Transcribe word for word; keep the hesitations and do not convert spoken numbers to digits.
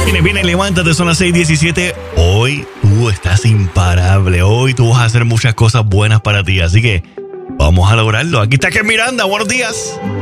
Viene, viene, levántate, son las seis diecisiete. Hoy tú estás imparable. Hoy tú vas a hacer muchas cosas buenas para ti. Así que vamos a lograrlo. Aquí está Ken Miranda. Buenos días.